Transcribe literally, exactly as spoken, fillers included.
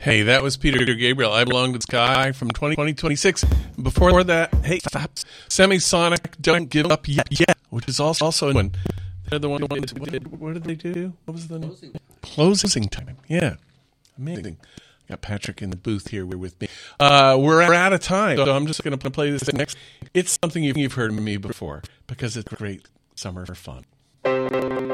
Hey, that was Peter Gabriel. I Belong to the Sky from twenty twenty-six. Before that, hey, stop. Semisonic, Don't Give Up Yet, Yet, which is also, also one. They're the one. What did, what did they do? What was the name? Closing. Closing Time. Yeah, amazing. Got Patrick in the booth here with me. Uh, we're out of time, so I'm just going to play this next. It's something you've, you've heard of me before because it's great summer fun.